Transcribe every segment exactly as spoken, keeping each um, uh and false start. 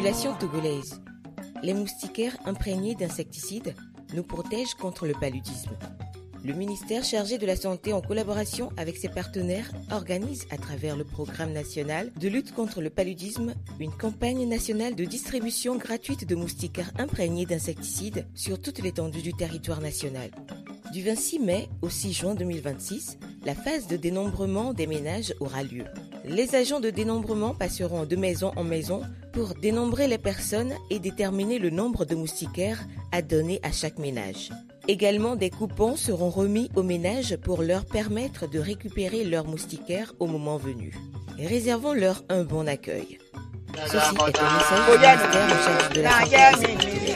Population togolaise, les moustiquaires imprégnés d'insecticides nous protègent contre le paludisme. Le ministère chargé de la Santé, en collaboration avec ses partenaires, organise à travers le programme national de lutte contre le paludisme une campagne nationale de distribution gratuite de moustiquaires imprégnés d'insecticides sur toute l'étendue du territoire national. Du vingt-six mai au six juin deux mille vingt-six, la phase de dénombrement des ménages aura lieu. Les agents de dénombrement passeront de maison en maison pour dénombrer les personnes et déterminer le nombre de moustiquaires à donner à chaque ménage. Également, des coupons seront remis aux ménages pour leur permettre de récupérer leurs moustiquaires au moment venu. Réservons-leur un bon accueil. Ceci est un message du ministère en charge de la santé.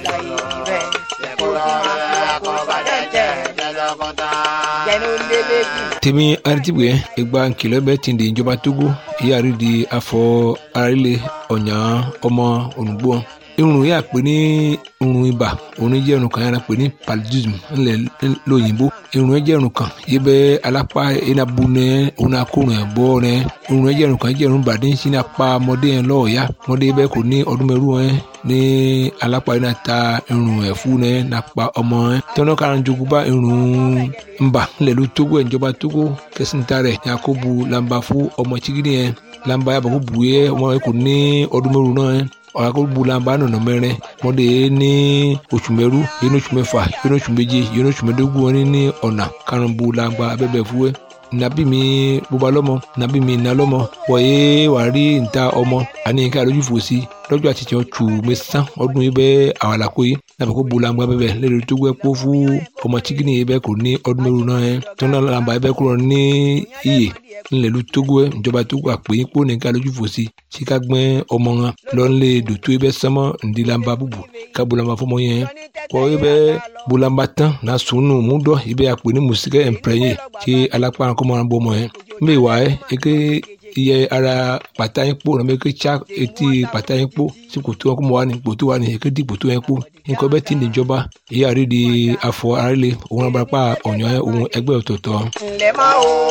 Temi artibwe egba nkile be tindi ìjọba Togo yari di afọ arile onya ọmọ onugbo irun ya pè ní irun ibà òun jẹ́ irun kan yàrá pè ní paludism ńlẹ̀ lóyìnbó irun jẹ́ irun kan yìí bẹ́ alápá enabu ní òun akórun ẹ̀ bọ́ ní irun jẹ́ irun kan jẹ́ irun bàdé ń sin apá ọmọdé yẹn lọ́ọ̀ọ́yá ọmọdé bẹ́ẹ̀ kò ní ọdún mẹ́rù ẹ̀ ní alápá yẹn ta irun ẹ̀ fún ní nàpá ọmọ ẹ̀ tọ́nà kan jogun bá irun ńbà ńlẹ̀ ló Togo ẹ̀ ìjọba Togo kẹsìntà rẹ̀ yakubu lamba fún ọmọ chigidi yẹn lamba yàbọ̀ kó bu yẹ ọmọ yẹn kò ní ọdún mẹ́rù náà ẹ̀ ọ̀rọ̀ bulamba nọ̀nà mẹ́rin mọ́dé ní oṣù mẹ́rú yẹn oṣù mẹ́fà yẹn oṣù méje yẹn oṣù mẹ́dógún wọn ní ọ̀nà karùn-ún bulamba abẹ́bẹ̀ fúwẹ́ nàbí mi bóba lọ́mọ nàbí mi nà lọ́mọ wọ̀nyé wàá rí níta ọmọ àní ká lójú fò sí lọ́jọ́ àtijọ́ tù mí sán ọdún yìí bẹ́ẹ̀ àwàlàkó yìí nàbẹ̀ kó bulamba bẹ́ẹ̀ lẹ́nu tó gbẹ́ kó fún ọmọ chikini yìí bẹ́ẹ̀ kò ní ọdún mẹ́rù náà yẹn tó náà làǹbà yìí bẹ́ẹ̀ kúrò ní iyè ńlẹ̀lú Togo ẹ̀ ìjọba Togo àpèyìn kó ní ká lójú fò sí tí ká gbẹ́ ọmọ wọn lọ́nlẹ̀ dòtó yìí bẹ́ẹ̀ sánmọ́ ǹdí làǹbà bùbù ká bulamba fọmọ yẹn kọ́ yìí bẹ́ẹ̀ bulamba tán náà sùnù múdọ̀ yìí bẹ́ẹ̀ àpè ní mùsíkẹ́ ẹ̀ǹpẹ̀rẹ̀yìn tí alápá kọ́mọ́ràn bọ́ ọmọ yẹn mbẹ́ wà ẹ́ eke iye ara pàtà yín kpó nàbẹ ké tsa etí pàtà yín kpó tí kòtò wọn kó mọ wá ní kòtò wá ní ké di kòtò yẹn kpó nǹkan bẹ́ẹ̀ tí níjọba ìyá rí di afọ arílẹ̀ òun abúlápá ọ̀nyọ́ òun ẹgbẹ́ ọ̀tọ̀ọ̀tọ̀. ǹlẹ́ máa wo